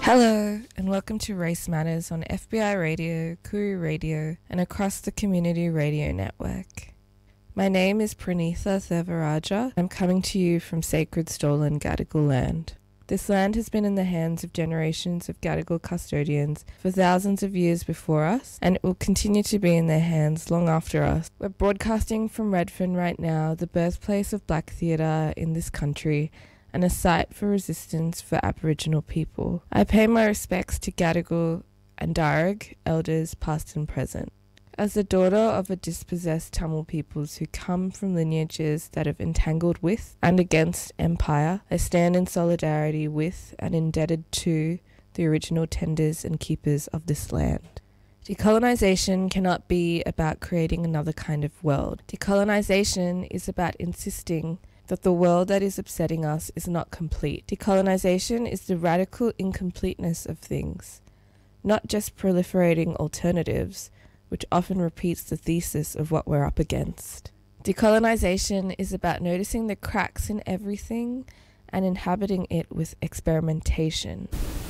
Hello, and welcome to Race Matters on FBI Radio, Kuru Radio, and across the Community Radio Network. My name is Pranitha Thevaraja. I'm coming to you from sacred stolen Gadigal land. This land has been in the hands of generations of Gadigal custodians for thousands of years before us, and it will continue to be in their hands long after us. We're broadcasting from Redfern right now, the birthplace of black theatre in this country, and a site for resistance for Aboriginal people. I pay my respects to Gadigal and Darug elders past and present. As the daughter of a dispossessed Tamil peoples who come from lineages that have entangled with and against empire, I stand in solidarity with and indebted to the original tenders and keepers of this land. Decolonisation cannot be about creating another kind of world. Decolonisation is about insisting that the world that is upsetting us is not complete. Decolonisation is the radical incompleteness of things, not just proliferating alternatives, which often repeats the thesis of what we're up against. Decolonisation is about noticing the cracks in everything and inhabiting it with experimentation.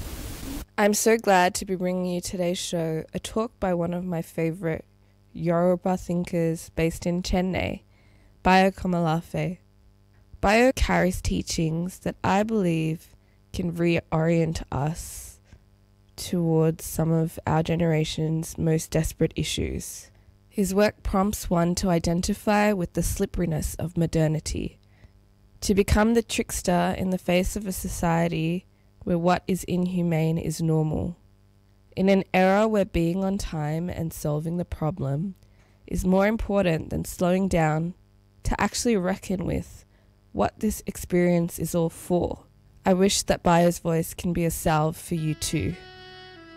I'm so glad to be bringing you today's show, a talk by one of my favourite Yoruba thinkers based in Chennai, Bayo Komolafe. Bayo carries teachings that I believe can reorient us towards some of our generation's most desperate issues. His work prompts one to identify with the slipperiness of modernity, to become the trickster in the face of a society where what is inhumane is normal. In an era where being on time and solving the problem is more important than slowing down to actually reckon with what this experience is all for. I wish that Bayo's voice can be a salve for you too.